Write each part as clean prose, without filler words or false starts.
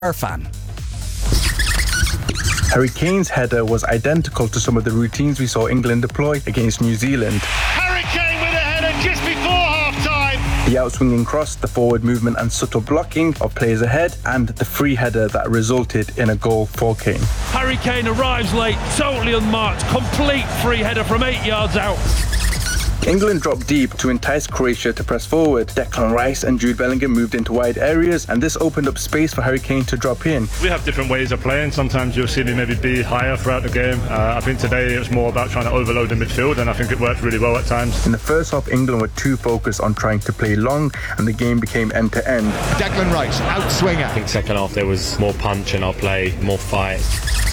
fan. Harry Kane's header was identical to some of the routines we saw England deploy against New Zealand. Harry Kane with a header just before half-time. The outswinging cross, the forward movement and subtle blocking of players ahead, and the free header that resulted in a goal for Kane. Harry Kane arrives late, totally unmarked, complete free header from 8 yards out. England dropped deep to entice Croatia to press forward. Declan Rice and Jude Bellingham moved into wide areas, and this opened up space for Harry Kane to drop in. We have different ways of playing. Sometimes you'll see me maybe be higher throughout the game. I think today it was more about trying to overload the midfield, and I think it worked really well at times. In the first half, England were too focused on trying to play long, and the game became end-to-end. Declan Rice, outswinger. I think second half there was more punch in our play, more fight.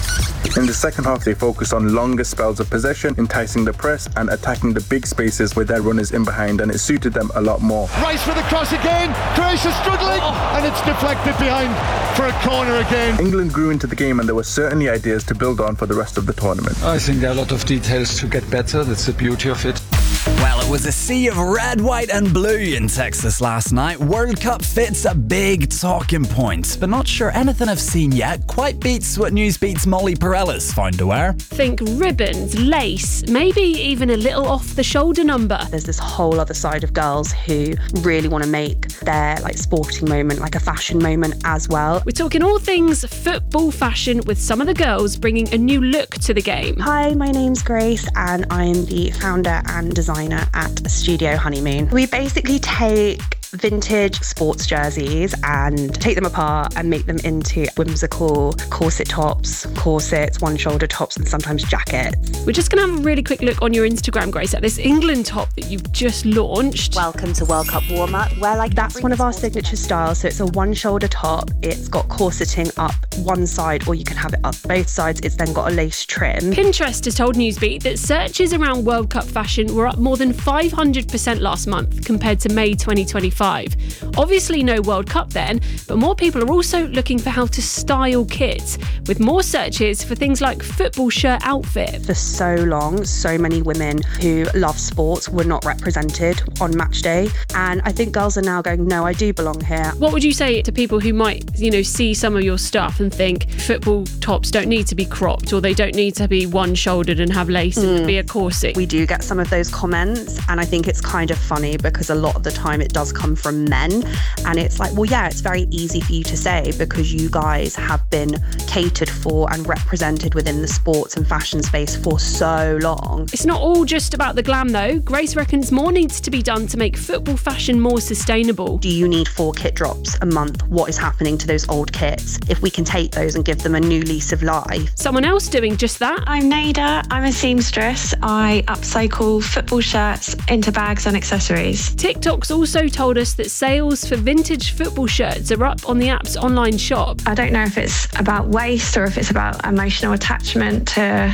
In the second half, they focused on longer spells of possession, enticing the press and attacking the big spaces with their runners in behind, and it suited them a lot more. Rice for the cross again. Croatia struggling, and it's deflected behind for a corner again. England grew into the game, and there were certainly ideas to build on for the rest of the tournament. I think there are a lot of details to get better. That's the beauty of it. Well, it was a sea of red, white and blue in Texas last night. World Cup fits a big talking point, but not sure anything I've seen yet quite beats what Newsbeat's Molly Perellis found to wear. Think ribbons, lace, maybe even a little off-the-shoulder number. There's this whole other side of girls who really want to make their sporting moment like a fashion moment as well. We're talking all things football fashion with some of the girls bringing a new look to the game. Hi, my name's Grace and I'm the founder and designer at Studio Honeymoon. We basically take vintage sports jerseys and take them apart and make them into whimsical corset tops, corsets, one-shoulder tops and sometimes jackets. We're just going to have a really quick look on your Instagram, Grace, at this England top that you've just launched. Welcome to World Cup warm-up. That's one of our signature styles. So it's a one-shoulder top. It's got corseting up one side, or you can have it up both sides. It's then got a lace trim. Pinterest has told Newsbeat that searches around World Cup fashion were up more than 500% last month compared to May 2025. Obviously no World Cup then, but more people are also looking for how to style kits, with more searches for things like football shirt outfit. For so long, so many women who love sports were not represented on match day, and I think girls are now going, no, I do belong here. What would you say to people who might, see some of your stuff and think football tops don't need to be cropped, or they don't need to be one-shouldered and have lace and be a corset? We do get some of those comments, and I think it's kind of funny because a lot of the time it does come from men, and it's like, well, yeah, it's very easy for you to say because you guys have been catered for and represented within the sports and fashion space for so long. It's not all just about the glam though. Grace reckons more needs to be done to make football fashion more sustainable. Do you need 4 kit drops a month? What is happening to those old kits? If we can take those and give them a new lease of life. Someone else doing just that. I'm Nada, I'm a seamstress. I upcycle football shirts into bags and accessories. TikTok's also told us that sales for vintage football shirts are up on the app's online shop. I don't know if it's about waste or if it's about emotional attachment to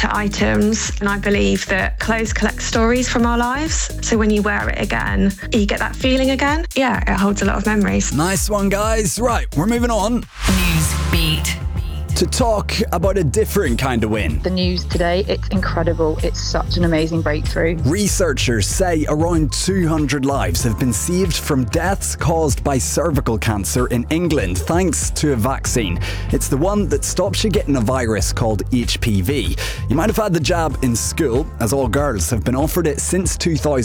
items, and I believe that clothes collect stories from our lives, so when you wear it again you get that feeling again. Yeah, it holds a lot of memories. Nice one, guys. Right, we're moving on. Newsbeat. To talk about a different kind of win. The news today, it's incredible. It's such an amazing breakthrough. Researchers say around 200 lives have been saved from deaths caused by cervical cancer in England thanks to a vaccine. It's the one that stops you getting a virus called HPV. You might have had the jab in school, as all girls have been offered it since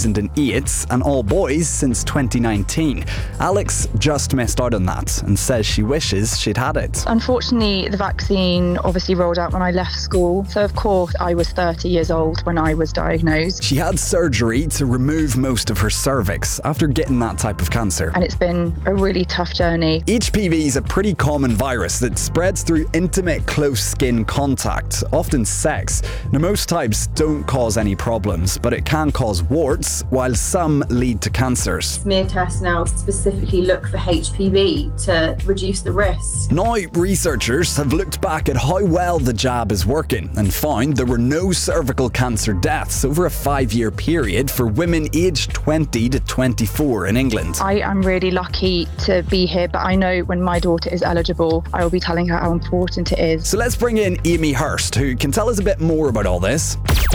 2008 and all boys since 2019. Alex just missed out on that and says she wishes she'd had it. Unfortunately, the vaccine obviously rolled out when I left school, so of course I was 30 years old when I was diagnosed. She had surgery to remove most of her cervix after getting that type of cancer. And it's been a really tough journey. HPV is a pretty common virus that spreads through intimate, close skin contact, often sex. Now, most types don't cause any problems, but it can cause warts, while some lead to cancers. Smear tests now specifically look for HPV to reduce the risk. Now, researchers have looked back at how well the jab is working and found there were no cervical cancer deaths over a 5-year period for women aged 20 to 24 in England. I am really lucky to be here, but I know when my daughter is eligible, I will be telling her how important it is. So let's bring in Amy Hurst, who can tell us a bit more about all this.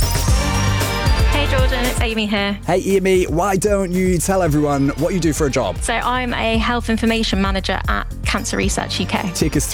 Hey Jordan, it's Amy here. Hey Amy, why don't you tell everyone what you do for a job? So I'm a health information manager at Cancer Research UK. Take us